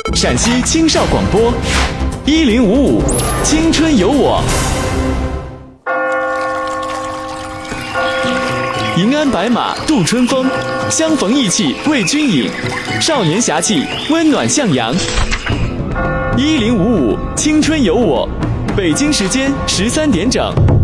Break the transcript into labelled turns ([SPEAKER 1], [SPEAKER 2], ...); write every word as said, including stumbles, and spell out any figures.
[SPEAKER 1] 陕西青少广播，一零五五，青春有我。银鞍白马度春风，相逢意气为君饮。少年侠气，温暖向阳。一零五五，青春有我。北京时间十三点整。